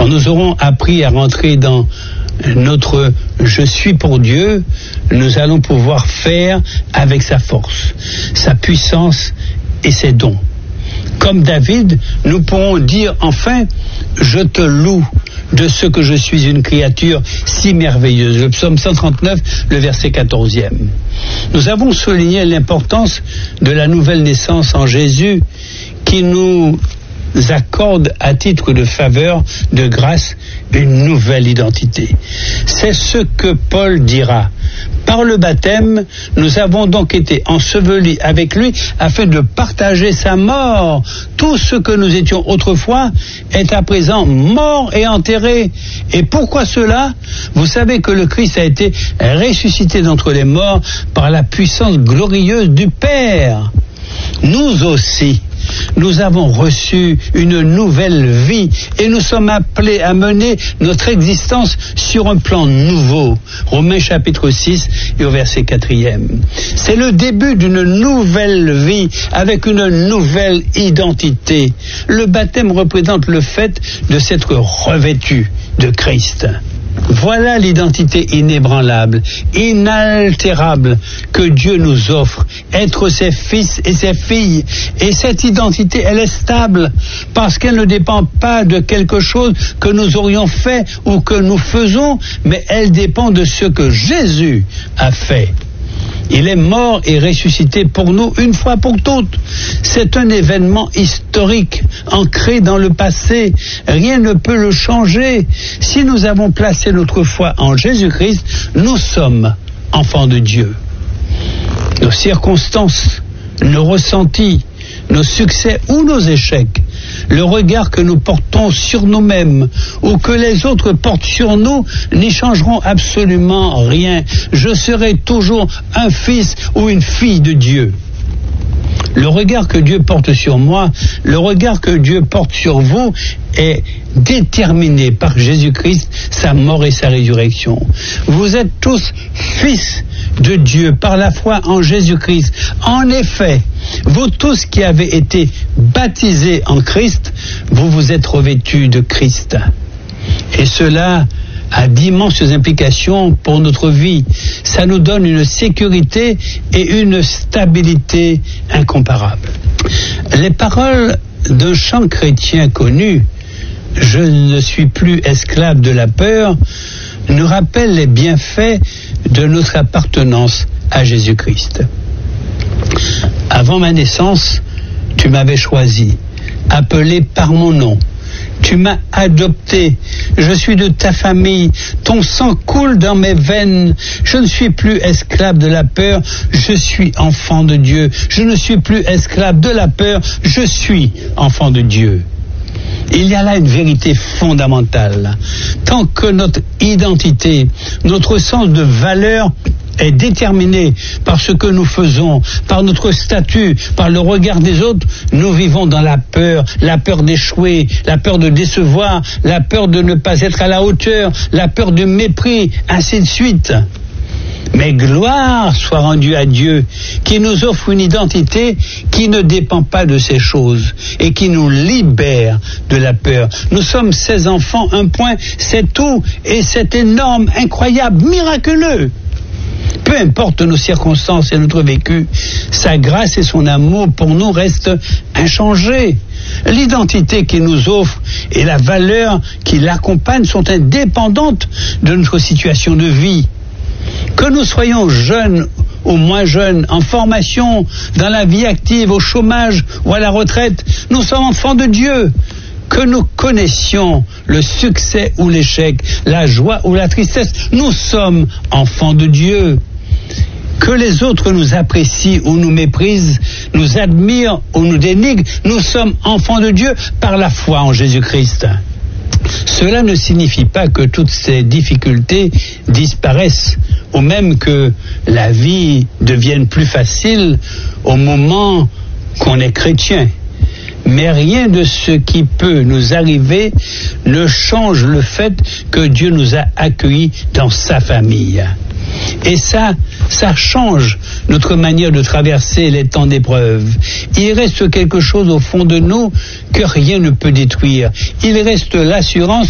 Quand nous aurons appris à rentrer dans notre « je suis pour Dieu », nous allons pouvoir faire avec sa force, sa puissance et ses dons. Comme David, nous pourrons dire enfin « je te loue de ce que je suis une créature si merveilleuse ». Le psaume 139, le verset 14e. Nous avons souligné l'importance de la nouvelle naissance en Jésus qui nous accorde à titre de faveur, de grâce, une nouvelle identité. C'est ce que Paul dira. Par le baptême, nous avons donc été ensevelis avec lui afin de partager sa mort. Tout ce que nous étions autrefois est à présent mort et enterré. Et pourquoi cela? Vous savez que le Christ a été ressuscité d'entre les morts par la puissance glorieuse du Père. Nous aussi, nous avons reçu une nouvelle vie et nous sommes appelés à mener notre existence sur un plan nouveau. Romains chapitre 6 et au verset 4e. C'est le début d'une nouvelle vie avec une nouvelle identité. Le baptême représente le fait de s'être revêtu de Christ. Voilà l'identité inébranlable, inaltérable que Dieu nous offre, être ses fils et ses filles. Et cette identité, elle est stable parce qu'elle ne dépend pas de quelque chose que nous aurions fait ou que nous faisons, mais elle dépend de ce que Jésus a fait. Il est mort et ressuscité pour nous une fois pour toutes. C'est un événement historique, ancré dans le passé. Rien ne peut le changer. Si nous avons placé notre foi en Jésus-Christ, nous sommes enfants de Dieu. Nos circonstances, nos ressentis, nos succès ou nos échecs, le regard que nous portons sur nous-mêmes ou que les autres portent sur nous n'y changeront absolument rien. Je serai toujours un fils ou une fille de Dieu. Le regard que Dieu porte sur moi, le regard que Dieu porte sur vous est déterminé par Jésus-Christ, sa mort et sa résurrection. Vous êtes tous fils de Dieu par la foi en Jésus-Christ. En effet, vous tous qui avez été baptisés en Christ, vous vous êtes revêtus de Christ. Et cela a d'immenses implications pour notre vie. Ça nous donne une sécurité et une stabilité incomparables. Les paroles d'un chant chrétien connu, « Je ne suis plus esclave de la peur », nous rappellent les bienfaits de notre appartenance à Jésus-Christ. Avant ma naissance, tu m'avais choisi, appelé par mon nom. Tu m'as adopté, je suis de ta famille, ton sang coule dans mes veines, je ne suis plus esclave de la peur, je suis enfant de Dieu, je ne suis plus esclave de la peur, je suis enfant de Dieu. Il y a là une vérité fondamentale. Tant que notre identité, notre sens de valeur est déterminé par ce que nous faisons, par notre statut, par le regard des autres, nous vivons dans la peur d'échouer, la peur de décevoir, la peur de ne pas être à la hauteur, la peur du mépris, ainsi de suite. Mais gloire soit rendue à Dieu, qui nous offre une identité qui ne dépend pas de ces choses et qui nous libère de la peur. Nous sommes ses enfants, un point, c'est tout, et c'est énorme, incroyable, miraculeux. Peu importe nos circonstances et notre vécu, sa grâce et son amour pour nous restent inchangés. L'identité qu'il nous offre et la valeur qui l'accompagne sont indépendantes de notre situation de vie. Que nous soyons jeunes ou moins jeunes, en formation, dans la vie active, au chômage ou à la retraite, nous sommes enfants de Dieu. Que nous connaissions le succès ou l'échec, la joie ou la tristesse, nous sommes enfants de Dieu. Que les autres nous apprécient ou nous méprisent, nous admirent ou nous dénigrent, nous sommes enfants de Dieu par la foi en Jésus-Christ. Cela ne signifie pas que toutes ces difficultés disparaissent, ou même que la vie devienne plus facile au moment qu'on est chrétien. Mais rien de ce qui peut nous arriver ne change le fait que Dieu nous a accueillis dans sa famille. Et ça change notre manière de traverser les temps d'épreuve. Il reste quelque chose au fond de nous que rien ne peut détruire. Il reste l'assurance